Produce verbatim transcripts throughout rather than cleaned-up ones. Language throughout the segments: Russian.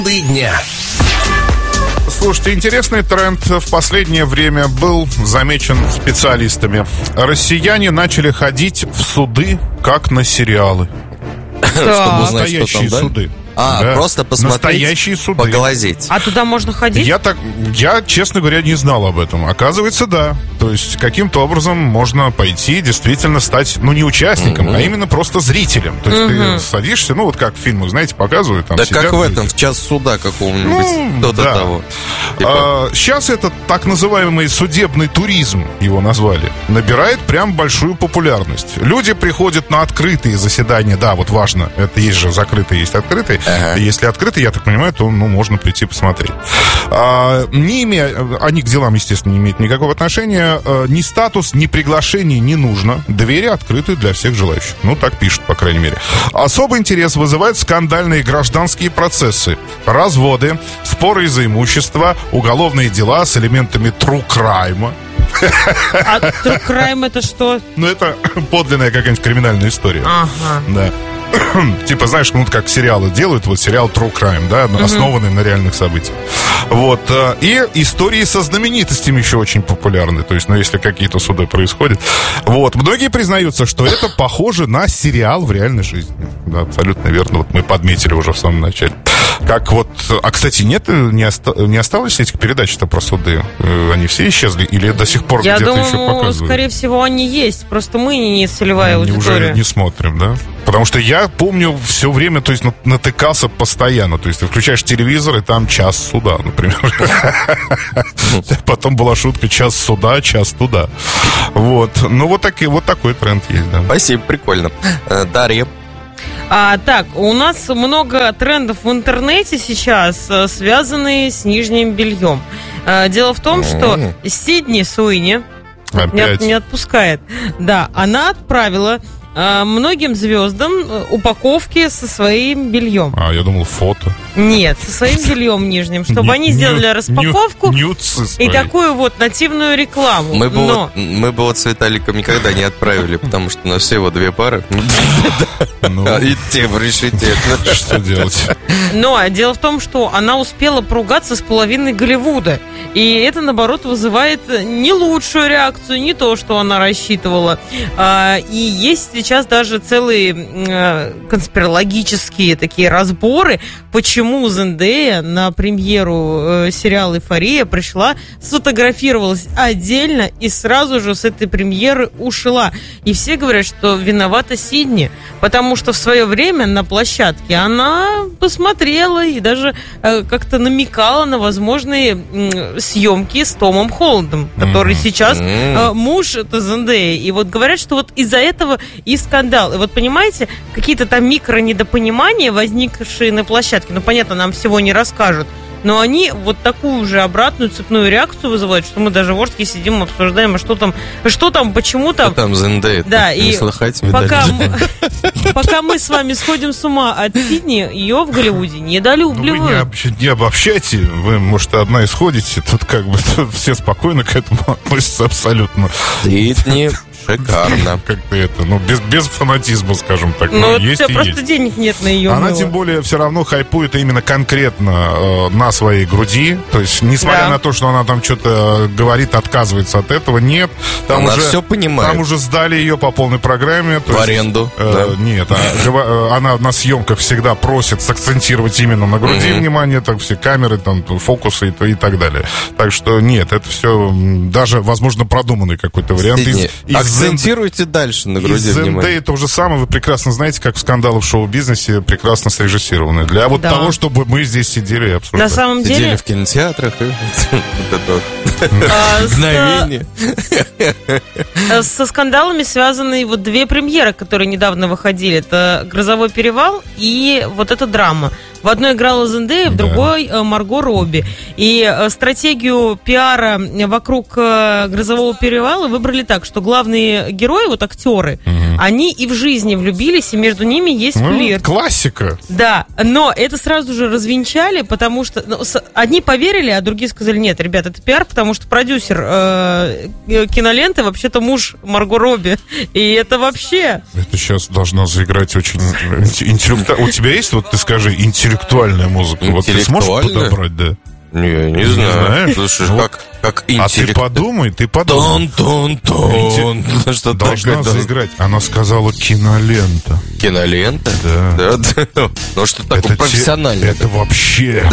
дня. Слушайте, интересный тренд в последнее время был замечен специалистами. Россияне начали ходить в суды, как на сериалы. Чтобы узнать, Настоящие что там, да? суды. А, Да. просто посмотреть, Настоящие суды. поглазеть. А туда можно ходить? Я так, я, честно говоря, не знал об этом. Оказывается, да. То есть каким-то образом можно пойти, действительно стать, ну, не участником, Мгм. а именно просто зрителем. То есть ты садишься, ну, вот как в фильмах, знаете, показывают там. Да сидят как в люди. этом, в час суда какого-нибудь, Ну, кто-то да. того. Типа, Сейчас этот так называемый судебный туризм, его назвали, набирает прям большую популярность. Люди приходят на открытые заседания. Да, вот важно, это есть же закрытые, есть открытые. Ага. Если открытые, я так понимаю, то ну, можно прийти посмотреть. А, не имея, они к делам, естественно, не имеют никакого отношения. А, ни статус, ни приглашение не нужно. Двери открыты для всех желающих. Ну, так пишут, по крайней мере. Особый интерес вызывают скандальные гражданские процессы. Разводы, споры из-за имущества, уголовные дела с элементами true crime. А true crime это что? Ну, это подлинная какая-нибудь криминальная история. Ага. Да. Типа, знаешь, ну, как сериалы делают, вот сериал True Crime, да, основанный на реальных событиях. Вот. э, И истории со знаменитостями еще очень популярны. То есть, ну, если какие-то суды происходят. Вот. Многие признаются, что это похоже на сериал в реальной жизни. Да, абсолютно верно. Вот мы подметили уже в самом начале. Как вот... А, кстати, нет, не, оста... не осталось этих передач-то про суды? Э, Они все исчезли? Или до сих пор Я где-то думаю, еще показывают? скорее всего, они есть. Просто мы не целевая Неужели аудитория. не смотрим, да? Потому что я помню все время, то есть натыкался постоянно. То есть ты включаешь телевизор, и там час суда, например. Потом была шутка: час суда, час туда. Вот. Ну, вот, таки, вот такой тренд есть, да. спасибо, прикольно. Э, Дарья. А, так, у нас много трендов в интернете сейчас, э, связанные с нижним бельем. А, дело в том, что Сидни Суини не, от- Опять. не отпускает. Да, она отправила а, многим звездам э, упаковки со своим бельем. А, я думал, фото. Нет, со своим бельем нижним, чтобы Ню- они сделали ню- распаковку ню- нюцы и свои. такую вот нативную рекламу. Мы бы, Но вот, мы бы вот с Виталиком никогда не отправили, потому что у нас всего две пары. Ну, Идти в решите. что делать? Но дело в том, что она успела поругаться с половиной Голливуда. И это, наоборот, вызывает не лучшую реакцию, не то, что она рассчитывала. А, И есть сейчас даже целые э, конспирологические такие разборы, почему Зендея на премьеру э, сериала «Эйфория» пришла, сфотографировалась отдельно и сразу же с этой премьеры ушла. И все говорят, что виновата Сидни, потому что в свое время на площадке она посмотрела и даже э, как-то намекала на возможные м, съемки с Томом Холландом, который Мгм. сейчас э, муж это Зендеи. И вот говорят, что вот из-за этого и скандал. И вот понимаете, какие-то там микро-недопонимания, возникшие на площадке, ну понятно, нам всего не расскажут, но они вот такую же обратную цепную реакцию вызывают, что мы даже в Орске сидим, обсуждаем, а что там, что там, почему там. Там Зендея. Да, Не и слыхать, Пока Виталий. мы, пока мы с вами сходим с ума от Сидни, ее в Голливуде Ну, вы не, недолюбливают. об- не обобщайте. Вы, может, одна исходите. Тут как бы тут все спокойно к этому относятся абсолютно. Сидни, шикарно. Как-то это, ну, без, без фанатизма, скажем так. Но Ну, вот есть всё, и просто есть. денег нет на ее Она мыло. тем более все равно хайпует именно конкретно э, на своей груди. То есть, несмотря Да. на то, что она там что-то говорит, отказывается от этого, нет. Там Она уже, все понимает. там уже сдали ее по полной программе. то В есть, аренду, э, да. Нет, а, гова- э, она на съемках всегда просит сакцентировать именно на груди Мгм. внимание, так все камеры, там фокусы и, то- и так далее. Так что нет, это все даже, возможно, продуманный какой-то вариант. Сидни, Из- из Зен- акцентируйте дальше на груди из внимание. Зендеи то же самое. Вы прекрасно знаете, как скандалы в шоу-бизнесе прекрасно срежиссированы. Для вот Да. того, чтобы мы здесь сидели и обсуждали. На самом Сидели деле, в кинотеатрах и вот это вот а, с- мгновение. э, со скандалами связаны вот две премьеры, которые недавно выходили. Это «Грозовой перевал» и вот эта драма. В одной играла Зендея, в Да. другой э, Марго Робби. И э, стратегию пиара вокруг э, «Грозового перевала» выбрали так, что главные герои, вот актеры, они и в жизни влюбились, и между ними есть Ну, флирт. классика. Да, но это сразу же развенчали, потому что ну, с- одни поверили, а другие сказали: нет, ребят, это пиар, потому что продюсер э, э, киноленты вообще-то муж Марго Робби. И это вообще... Это сейчас должна заиграть очень интересно. У тебя есть, вот ты скажи, интеллектуальная интеллектуальная музыка. Вот ты сможешь подобрать, да? Не, не знаю. Слушай, ну, как, как интеллект. А ты подумай, ты подумай. Тон-тон-тон. Что должна такое, заиграть. Да? Она сказала кинолента. Кинолента? Да. Да, да. Ну, что такое это профессиональное? Те, это вообще.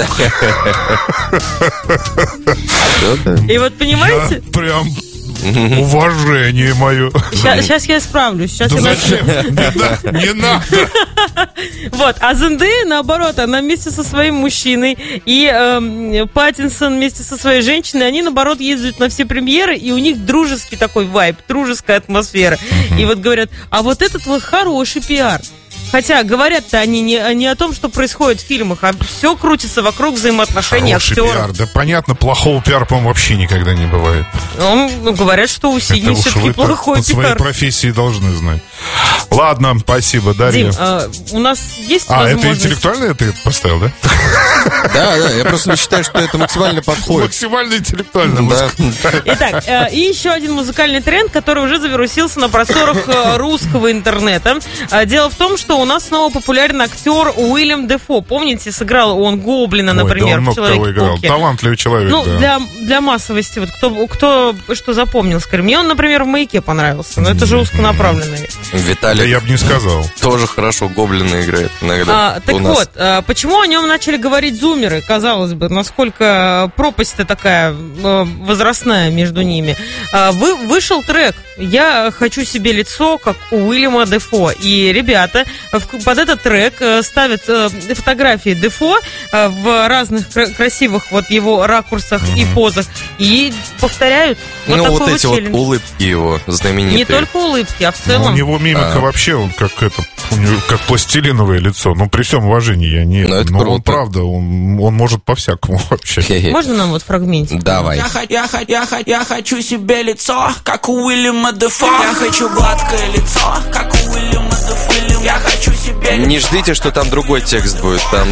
И вот понимаете? Я прям... Уважение мое. Сейчас, сейчас я справлюсь. Сейчас да я зачем? Не, не надо. Вот, а Зендея, наоборот, она вместе со своим мужчиной и э, Паттинсон вместе со своей женщиной, они, наоборот, ездят на все премьеры, и у них дружеский такой вайб, дружеская атмосфера. Uh-huh. И вот говорят, а вот этот вот хороший пиар. Хотя говорят-то они не, не о том, что происходит в фильмах, а все крутится вокруг взаимоотношений актеров. Пиар. Да понятно, плохого пиара, по-моему, вообще никогда не бывает. Ну, ну говорят, что у Сидни все-таки плохой пиар. Своей профессии должны знать. Ладно, спасибо, Дарья. Дим, а, у нас есть а, возможность... А, это интеллектуальное ты поставил, да? Да, да, я просто считаю, что это максимально подходит. Максимально интеллектуальная музыка. Итак, и еще один музыкальный тренд, который уже завирусился на просторах русского интернета. Дело в том, что у нас снова популярен актер Уильям Дефо. Помните, сыграл он Гоблина, например, Ой, да он в «Человеке-пауке». Талантливый человек, ну, да. для, для массовости, вот кто, кто что запомнил, скажем. Мне он, например, в «Маяке» понравился, но это же узконаправленный. Виталий. Да я бы не сказал. Тоже хорошо Гоблина играет иногда. А, так вот, а, почему о нем начали говорить зумеры, казалось бы, насколько пропасть-то такая возрастная между ними. А, вы, вышел трек «Я хочу себе лицо, как у Уильяма Дефо», и ребята в, под этот трек ставят фотографии Дефо в разных кра- красивых вот его ракурсах mm-hmm. и позах и повторяют. Вот ну такой вот эти вот вот улыбки его знаменитые. Не только улыбки, а в целом. Ну, у него мимика а. вообще, он как это, у него как пластилиновое лицо. Ну, при всем уважении, я не... Но, но он, правда, он, он может по-всякому вообще. Можно нам вот фрагментик? Давай. Я, я, я, я, я хочу себе лицо, как у Уильяма Дефо. Я хочу гладкое лицо, как у Уильяма Дефо. Я хочу себе лицо. Не ждите, что там другой текст будет. Там...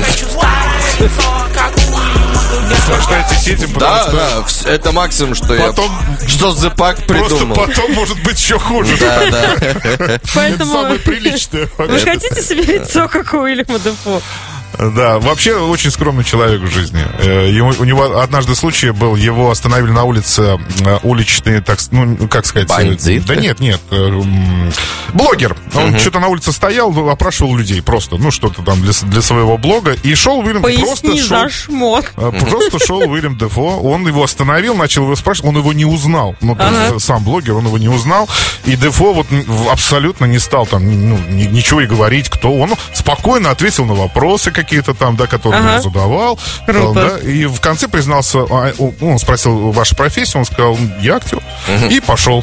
Наслаждайтесь этим, потому да, что... Да, это максимум, что потом... я... Что The Pack придумал. Просто потом может быть еще хуже. Да, да. Поэтому... Самое приличное. Вы хотите себе лицо, как у Уильяма Дефо? Да, вообще очень скромный человек в жизни. Ему, у него однажды случай был, его остановили на улице уличные, так, ну, как сказать... Бандиты? Да нет, нет, блогер. Он uh-huh. что-то на улице стоял, опрашивал людей просто, ну, что-то там для, для своего блога. И шел Уильям... Поясни просто шел, за шмот. Просто шел Уильям Дефо, он его остановил, начал его спрашивать, он его не узнал. Ну, uh-huh. сам блогер, он его не узнал. И Дефо вот абсолютно не стал там ну, ничего и говорить, кто он. Спокойно ответил на вопросы какие-то там, да, которые ага. он задавал. Да, и в конце признался, он спросил вашу профессию, он сказал, я актер. Угу. И пошел.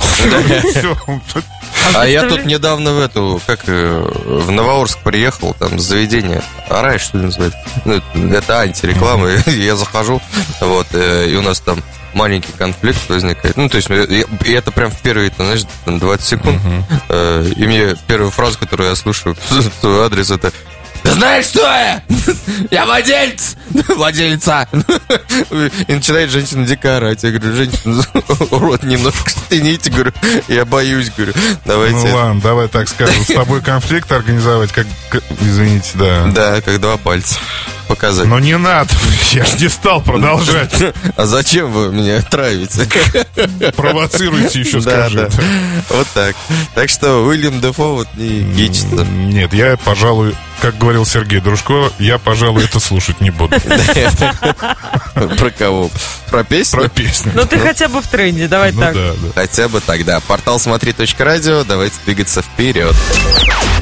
А я тут недавно в эту, как в Новоорск приехал, там заведение, Арай, что ли, называется? Это антиреклама, я захожу, вот, и у нас там маленький конфликт возникает. Ну, то есть, и это прям в первые, ты знаешь, двадцать секунд. Uh-huh. И мне первая фраза, которую я слушаю в адрес, это: ты знаешь, что я? Я владелец! Владельца! И начинает женщина дико орать. Я говорю, женщина, рот немножко стяните, говорю, я боюсь, говорю, давайте. Ну ладно, давай так скажем, с тобой конфликт организовать, как, извините, да. Да, как два пальца показать. Но не надо, я ж не стал продолжать. А зачем вы меня травите? Провоцируйте еще, скажи. Да, да. Вот так. Так что Уильям Дефо вот не гичится. Нет, я, пожалуй, как говорил Сергей Дружко, я, пожалуй, это слушать не буду. Про кого? Про песню? Про песню. Ну ты хотя бы в тренде, давай так. Хотя бы тогда. Портал смотри точка радио, давайте двигаться вперед.